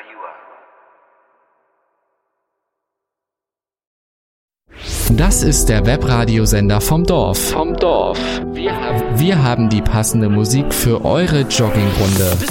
Das ist der Webradiosender vom Dorf. Wir haben die passende Musik für eure Joggingrunde.